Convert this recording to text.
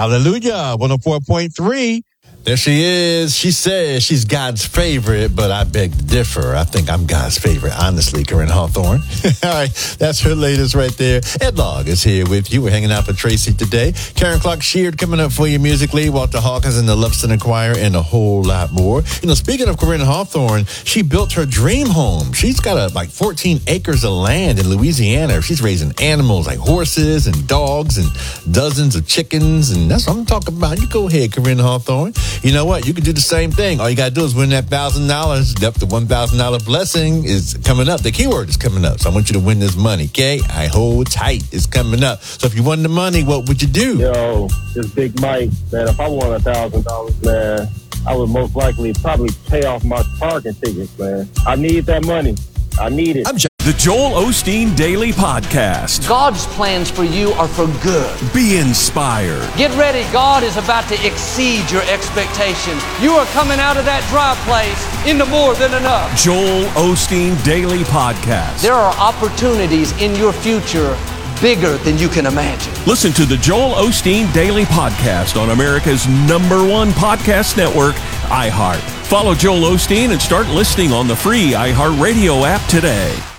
Hallelujah. 104.3. There she is. She says she's God's favorite, but I beg to differ. I think I'm God's favorite, honestly, Corinne Hawthorne. All right, that's her latest right there. Ed Log is here with you. We're hanging out with Tracy today. Karen Clark Sheard coming up for you musically. Walter Hawkins and the Love Center Choir and a whole lot more. You know, speaking of Corinne Hawthorne, she built her dream home. She's got like 14 acres of land in Louisiana. She's raising animals like horses and dogs and dozens of chickens. And that's what I'm talking about. You go ahead, Corinne Hawthorne. You know what? You can do the same thing. All you got to do is win that $1,000. Yep, the $1,000 blessing is coming up. The keyword is coming up. So I want you to win this money, okay? I hold tight. It's coming up. So if you won the money, what would you do? Yo, this Big Mike, man, if I won $1,000, man, I would most likely probably pay off my parking tickets, man. I need that money. I need it. The Joel Osteen Daily Podcast. God's plans for you are for good. Be inspired. Get ready. God is about to exceed your expectations. You are coming out of that dry place into more than enough. Joel Osteen Daily Podcast. There are opportunities in your future bigger than you can imagine. Listen to the Joel Osteen Daily Podcast on America's #1 podcast network, iHeart. Follow Joel Osteen and start listening on the free iHeartRadio app today.